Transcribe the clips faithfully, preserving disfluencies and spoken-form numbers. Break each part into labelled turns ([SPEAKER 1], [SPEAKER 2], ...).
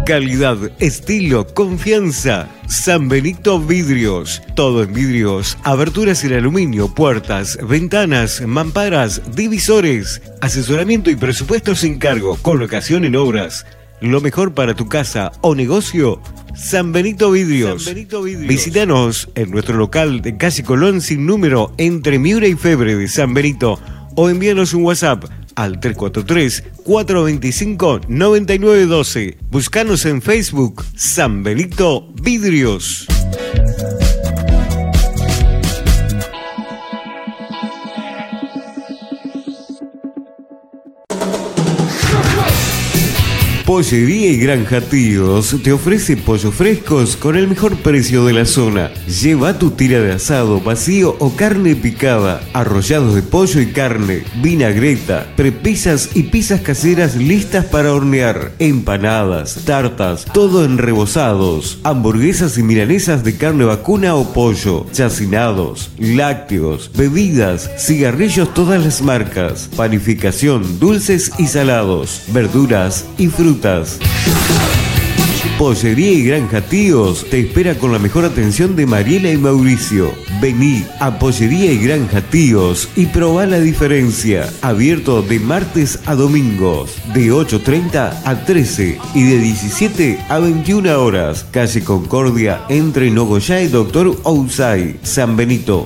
[SPEAKER 1] Calidad, estilo, confianza. San Benito Vidrios. Todo en vidrios, aberturas en aluminio, puertas, ventanas, mamparas, divisores. Asesoramiento y presupuesto sin cargo. Colocación en obras. Lo mejor para tu casa o negocio. San Benito Vidrios. San Benito Vidrios. Visítanos en nuestro local de calle Colón sin número entre Miura y Febre de San Benito o envíanos un WhatsApp al tres cuatro tres, cuatro dos cinco, nueve nueve uno dos. Búscanos en Facebook San Benito Vidrios. Pollería y Granja Tíos te ofrece pollos frescos con el mejor precio de la zona. Lleva tu tira de asado, vacío o carne picada, arrollados de pollo y carne, vinagreta, prepisas y pizzas caseras listas para hornear, empanadas, tartas, todo en rebozados, hamburguesas y milanesas de carne vacuna o pollo, chacinados, lácteos, bebidas, cigarrillos todas las marcas, panificación, dulces y salados, verduras y frutas. Pollería y Granja Tíos te espera con la mejor atención de Mariela y Mauricio. Vení a Pollería y Granja Tíos y probá la diferencia. Abierto de martes a domingos, de ocho treinta a trece y de diecisiete a veintiuna horas. Calle Concordia entre Nogoyá y Doctor Ousay, San Benito.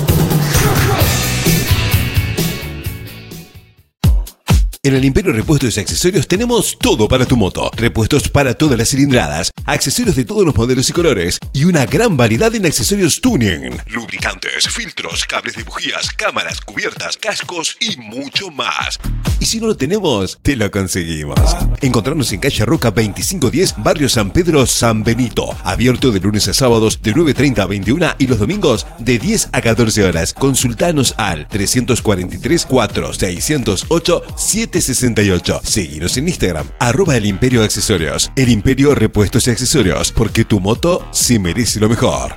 [SPEAKER 2] En el Imperio Repuestos y Accesorios tenemos todo para tu moto. Repuestos para todas las cilindradas, accesorios de todos los modelos y colores y una gran variedad en accesorios tuning, lubricantes, filtros, cables de bujías, cámaras, cubiertas, cascos y mucho más. Y si no lo tenemos, te lo conseguimos. Encontrarnos en calle Roca veinticinco diez, barrio San Pedro, San Benito. Abierto de lunes a sábados de nueve treinta a veintiuna y los domingos de diez a catorce horas. Consultanos al tres cuatro tres, cuatro seis cero ocho, siete sesenta y ocho. Seguinos en Instagram, arroba el Imperio Accesorios. El Imperio Repuestos y Accesorios, porque tu moto sí merece lo mejor.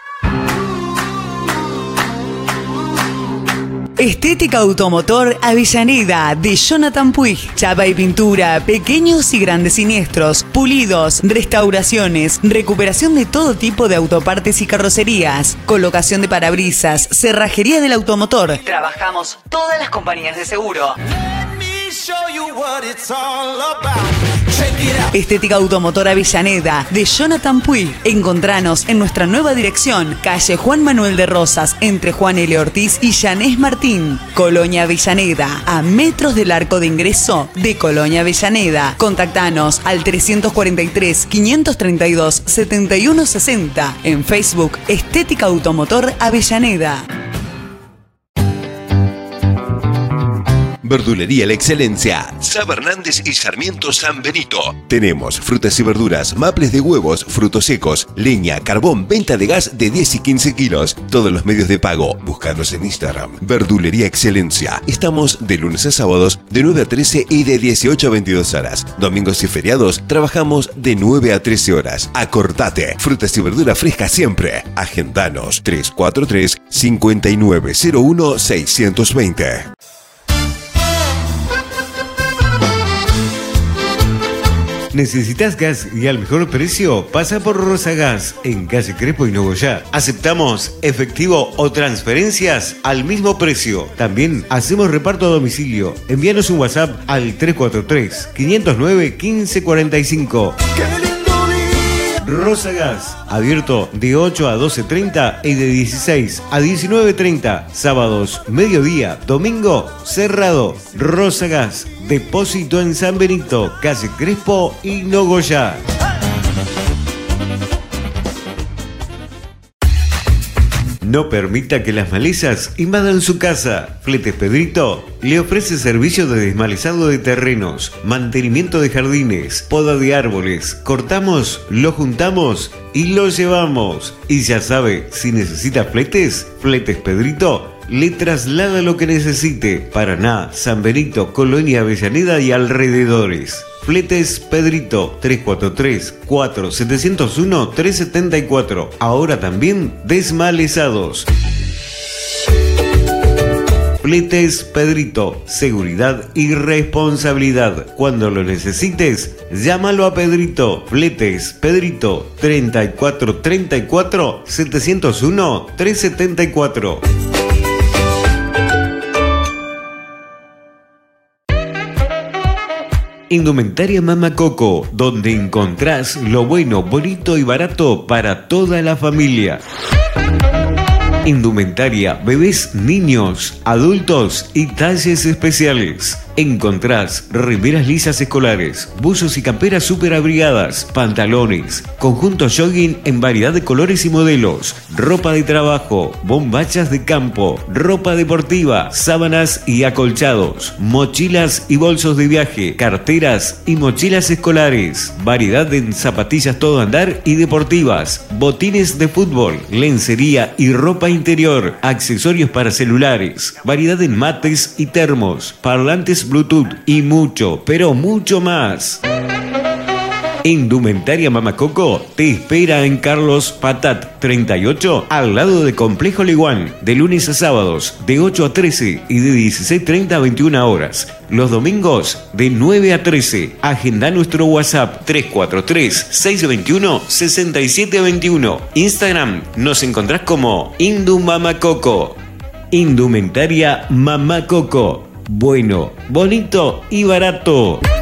[SPEAKER 3] Estética Automotor Avellaneda de Jonathan Puig. Chapa y pintura, pequeños y grandes siniestros, pulidos, restauraciones, recuperación de todo tipo de autopartes y carrocerías, colocación de parabrisas, cerrajería del automotor. Trabajamos todas las compañías de seguro. Estética Automotor Avellaneda de Jonathan Puig. Encontranos en nuestra nueva dirección, calle Juan Manuel de Rosas, entre Juan L. Ortiz y Yanés Martín, Colonia Avellaneda, a metros del arco de ingreso de Colonia Avellaneda. Contactanos al tres cuatro tres, cinco tres dos, siete uno seis cero. En Facebook, Estética Automotor Avellaneda.
[SPEAKER 2] Verdulería La Excelencia, Saba Hernández y Sarmiento San Benito. Tenemos frutas y verduras, maples de huevos, frutos secos, leña, carbón, venta de gas de diez y quince kilos. Todos los medios de pago. Búscanos en Instagram. Verdulería Excelencia. Estamos de lunes a sábados de nueve a trece y de dieciocho a veintidós horas. Domingos y feriados trabajamos de nueve a trece horas. Acordate. Frutas y verduras frescas siempre. Agendanos tres cuatro tres, cinco nueve cero uno, seis dos cero.
[SPEAKER 1] ¿Necesitas gas y al mejor precio? Pasa por Rosagas, en calle Crespo y Nogoyá. Aceptamos efectivo o transferencias al mismo precio. También hacemos reparto a domicilio. Envíanos un WhatsApp al tres cuatro tres, cinco cero nueve, uno cinco cuatro cinco. Rosagas, abierto de ocho a doce treinta y de dieciséis a diecinueve treinta. Sábados, mediodía, domingo, cerrado. Rosagas, depósito en San Benito, calle Crespo y Nogoyá. No permita que las malezas invadan su casa. Fletes Pedrito le ofrece servicio de desmalezado de terrenos, mantenimiento de jardines, poda de árboles. Cortamos, lo juntamos y lo llevamos. Y ya sabe, si necesita fletes, Fletes Pedrito le traslada lo que necesite. Paraná, San Benito, Colonia Avellaneda y alrededores. Fletes Pedrito, tres cuatro tres, cuatro siete cero uno, tres siete cuatro. Ahora también desmalezados. Fletes Pedrito, seguridad y responsabilidad. Cuando lo necesites, llámalo a Pedrito. Fletes Pedrito, treinta y cuatro treinta y cuatro, setecientos uno, trescientos setenta y cuatro. Indumentaria Mama Coco, donde encontrás lo bueno, bonito y barato para toda la familia. Indumentaria, bebés, niños, adultos y talles especiales. Encontrás remeras lisas escolares, buzos y camperas super abrigadas, pantalones, conjuntos jogging en variedad de colores y modelos, ropa de trabajo, bombachas de campo, ropa deportiva, sábanas y acolchados, mochilas y bolsos de viaje, carteras y mochilas escolares, variedad en zapatillas todo andar y deportivas, botines de fútbol, lencería y ropa interior, accesorios para celulares, variedad en mates y termos, parlantes Bluetooth y mucho, pero mucho más. Indumentaria Mama Coco te espera en Carlos Patat treinta y ocho, al lado de Complejo Leguán, de lunes a sábados de ocho a trece y de dieciséis treinta a veintiuna horas. Los domingos de nueve a trece. Agenda nuestro WhatsApp tres cuatro tres, seis dos uno, seis siete dos uno. Instagram nos encontrás como Indu Mama Coco. Indumentaria Mama Coco. Bueno, bonito y barato.